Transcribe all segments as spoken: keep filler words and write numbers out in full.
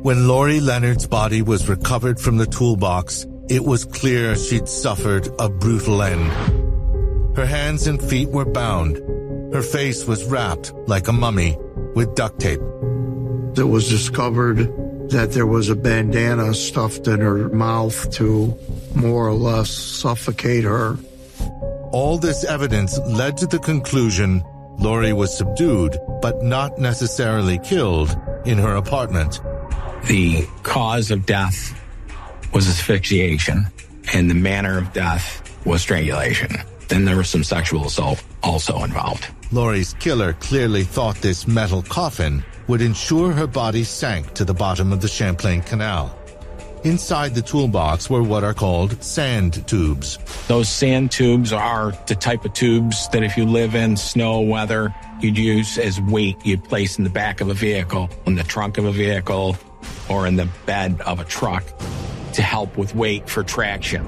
When Lori Leonard's body was recovered from the toolbox, it was clear she'd suffered a brutal end. Her hands and feet were bound. Her face was wrapped like a mummy with duct tape. It was discovered that there was a bandana stuffed in her mouth to more or less suffocate her. All this evidence led to the conclusion Lori was subdued, but not necessarily killed, in her apartment. The cause of death was asphyxiation, and the manner of death was strangulation. Then there was some sexual assault also involved. Lori's killer clearly thought this metal coffin would ensure her body sank to the bottom of the Champlain Canal. Inside the toolbox were what are called sand tubes. Those sand tubes are the type of tubes that if you live in snow weather, you'd use as weight you'd place in the back of a vehicle, in the trunk of a vehicle, or in the bed of a truck to help with weight for traction.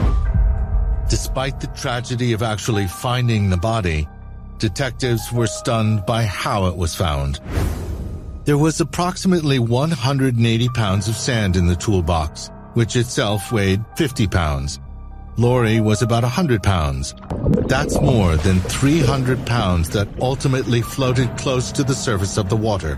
Despite the tragedy of actually finding the body, detectives were stunned by how it was found. There was approximately one hundred eighty pounds of sand in the toolbox, which itself weighed fifty pounds. Lori was about one hundred pounds. That's more than three hundred pounds that ultimately floated close to the surface of the water.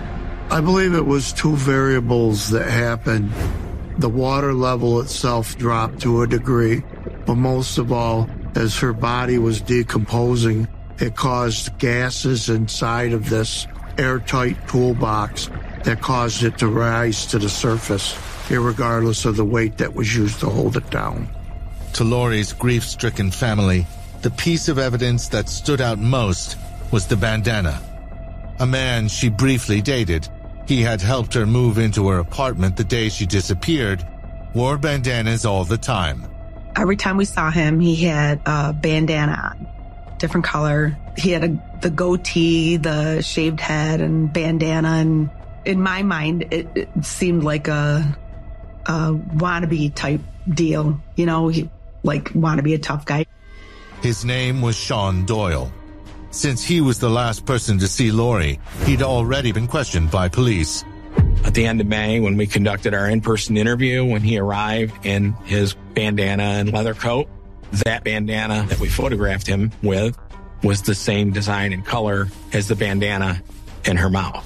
I believe it was two variables that happened. The water level itself dropped to a degree, but most of all, as her body was decomposing, it caused gases inside of this airtight toolbox that caused it to rise to the surface, irregardless of the weight that was used to hold it down. To Lori's grief-stricken family, the piece of evidence that stood out most was the bandana. A man she briefly dated, he had helped her move into her apartment the day she disappeared, wore bandanas all the time. Every time we saw him, he had a bandana on, different color. He had a, the goatee, the shaved head, and bandana. And in my mind, it, it seemed like a, a wannabe type deal. You know, he like wanna be a tough guy. His name was Sean Doyle. Since he was the last person to see Lori, he'd already been questioned by police. At the end of May, when we conducted our in-person interview, when he arrived in his bandana and leather coat, that bandana that we photographed him with was the same design and color as the bandana in her mouth.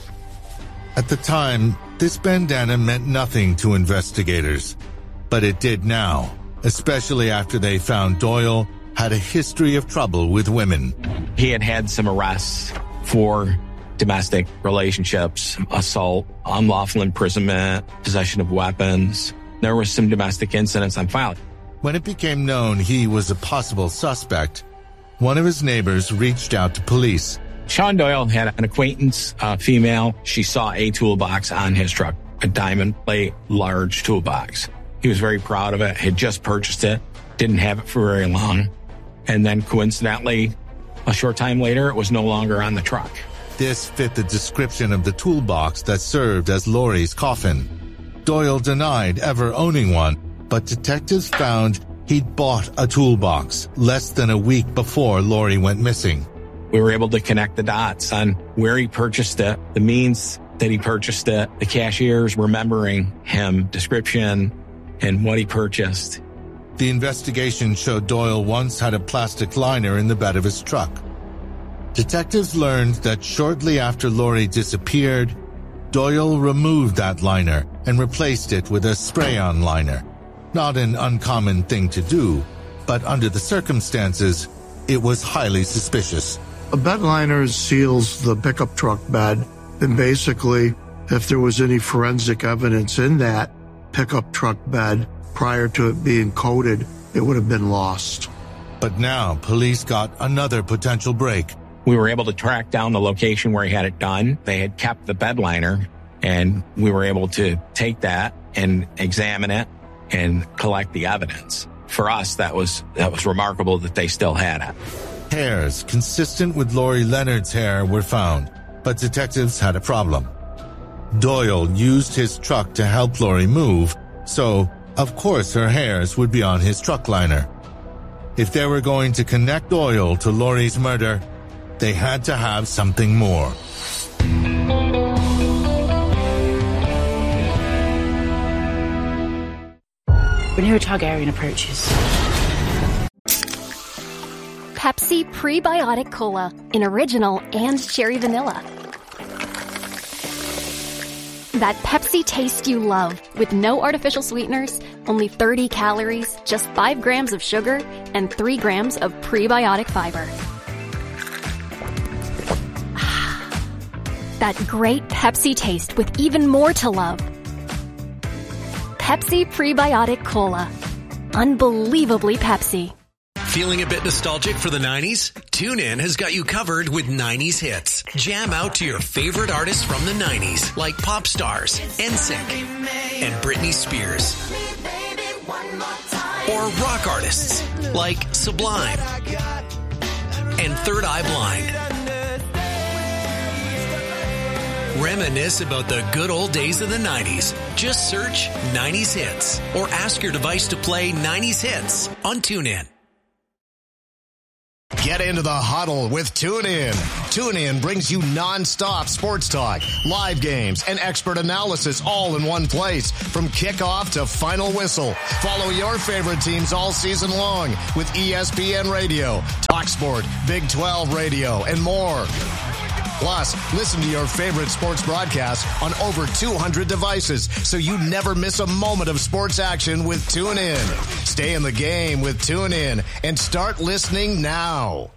At the time, this bandana meant nothing to investigators, but it did now, especially after they found Doyle had a history of trouble with women. He had had some arrests for domestic relationships, assault, unlawful imprisonment, possession of weapons. There were some domestic incidents on file. When it became known he was a possible suspect, one of his neighbors reached out to police. Sean Doyle had an acquaintance, a female. She saw a toolbox on his truck, a diamond plate, large toolbox. He was very proud of it, had just purchased it, didn't have it for very long. And then coincidentally, a short time later, it was no longer on the truck. This fit the description of the toolbox that served as Lori's coffin. Doyle denied ever owning one, but detectives found he'd bought a toolbox less than a week before Lori went missing. We were able to connect the dots on where he purchased it, the means that he purchased it, the cashiers remembering him, description, and what he purchased. The investigation showed Doyle once had a plastic liner in the bed of his truck. Detectives learned that shortly after Lori disappeared, Doyle removed that liner and replaced it with a spray-on liner. Not an uncommon thing to do, but under the circumstances, it was highly suspicious. A bed liner seals the pickup truck bed, and basically, if there was any forensic evidence in that pickup truck bed prior to it being coated, it would have been lost. But now, police got another potential break. We were able to track down the location where he had it done. They had kept the bed liner, and we were able to take that and examine it and collect the evidence. For us, that was that was remarkable that they still had it. Hairs consistent with Lori Leonard's hair were found, but detectives had a problem. Doyle used his truck to help Lori move, so of course her hairs would be on his truck liner. If they were going to connect Doyle to Lori's murder, they had to have something more. Rhaenyra Targaryen approaches. Pepsi Prebiotic Cola in original and cherry vanilla. That Pepsi taste you love with no artificial sweeteners, only thirty calories, just five grams of sugar, and three grams of prebiotic fiber. That great Pepsi taste with even more to love. Pepsi Prebiotic Cola. Unbelievably Pepsi. Feeling a bit nostalgic for the nineties? TuneIn has got you covered with nineties hits. Jam out to your favorite artists from the nineties, like Pop Stars, N Sync, and Britney Spears. Or rock artists, like Sublime and Third Eye Blind. Reminisce about the good old days of the nineties. Just search nineties hits or ask your device to play nineties hits on TuneIn. Get into the huddle with TuneIn. TuneIn brings you non-stop sports talk, live games, and expert analysis all in one place from kickoff to final whistle. Follow your favorite teams all season long with E S P N Radio, TalkSport, Big twelve Radio, and more. Plus, listen to your favorite sports broadcasts on over two hundred devices so you never miss a moment of sports action with TuneIn. Stay in the game with TuneIn and start listening now.